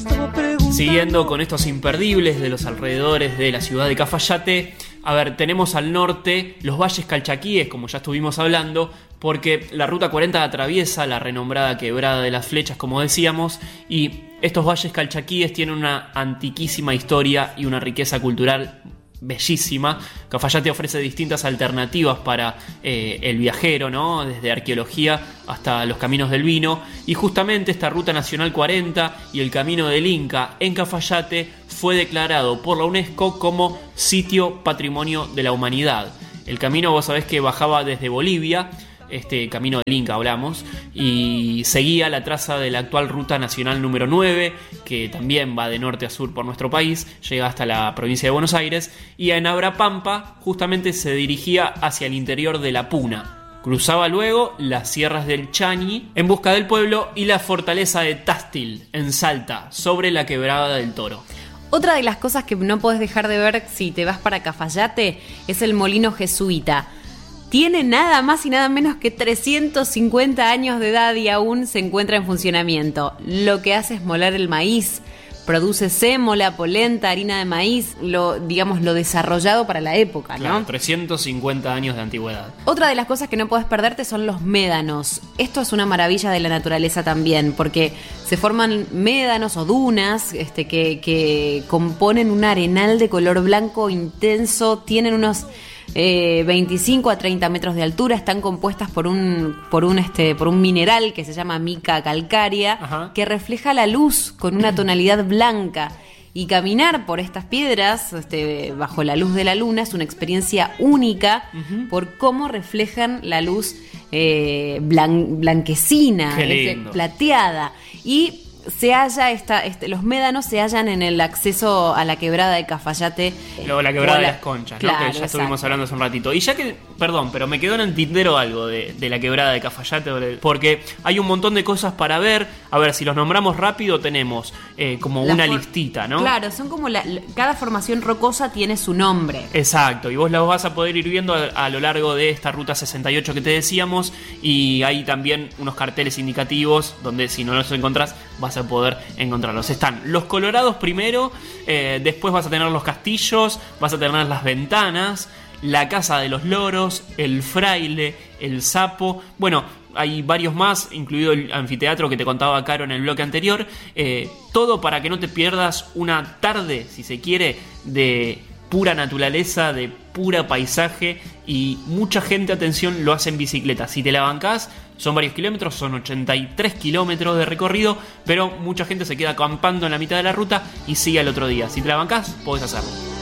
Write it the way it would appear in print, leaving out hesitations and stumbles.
Siguiendo con estos imperdibles de los alrededores de la ciudad de Cafayate, a ver, tenemos al norte los valles calchaquíes, como ya estuvimos hablando, porque la ruta 40 atraviesa la renombrada Quebrada de las Flechas, como decíamos, y estos valles calchaquíes tienen una antiquísima historia y una riqueza cultural bellísima. Cafayate ofrece distintas alternativas para el viajero, ¿no? Desde arqueología hasta los caminos del vino, y justamente esta ruta nacional 40 y el camino del Inca en Cafayate fue declarado por la UNESCO como sitio patrimonio de la humanidad. El camino, vos sabés que bajaba desde Bolivia, este camino del Inca hablamos, y seguía la traza de la actual ruta nacional número 9, que también va de norte a sur por nuestro país, llega hasta la provincia de Buenos Aires, y en Abrapampa justamente se dirigía hacia el interior de la Puna. Cruzaba luego las sierras del Chañi en busca del pueblo y la fortaleza de Tástil en Salta, sobre la Quebrada del Toro. Otra de las cosas que no podés dejar de ver si te vas para Cafayate es el molino jesuita. Tiene nada más y nada menos que 350 años de edad y aún se encuentra en funcionamiento. Lo que hace es moler el maíz, produce sémola, polenta, harina de maíz, lo desarrollado para la época, ¿no? Claro, 350 años de antigüedad. Otra de las cosas que no podés perderte son los médanos. Esto es una maravilla de la naturaleza también, porque se forman médanos o dunas que componen un arenal de color blanco intenso, tienen unos 25 a 30 metros de altura, están compuestas por un mineral que se llama mica calcárea. Ajá. Que refleja la luz con una tonalidad blanca, y caminar por estas piedras bajo la luz de la luna es una experiencia única. Uh-huh. Por cómo reflejan la luz blanquecina, plateada, y se halla los médanos se hallan en el acceso a la Quebrada de Cafayate. Luego la Quebrada de las Conchas, claro, ¿no? Que ya estuvimos hablando hace un ratito. Y ya que, perdón, pero me quedó en el tintero algo de la Quebrada de Cafayate, porque hay un montón de cosas para ver. A ver, si los nombramos rápido, tenemos como una listita, ¿no? Claro, son como cada formación rocosa tiene su nombre. Exacto, y vos las vas a poder ir viendo a lo largo de esta ruta 68 que te decíamos, y hay también unos carteles indicativos donde si no los encontrás vas a poder encontrarlos. Están los colorados primero, después vas a tener los castillos, vas a tener las ventanas, la casa de los loros, el fraile, el sapo. Bueno, hay varios más, incluido el anfiteatro que te contaba Caro en el bloque anterior. Todo para que no te pierdas una tarde, si se quiere, de pura naturaleza, de pura paisaje, y mucha gente, atención, lo hace en bicicleta. Si te la bancás, son varios kilómetros, son 83 kilómetros de recorrido, pero mucha gente se queda acampando en la mitad de la ruta y sigue al otro día. Si te la bancás, podés hacerlo.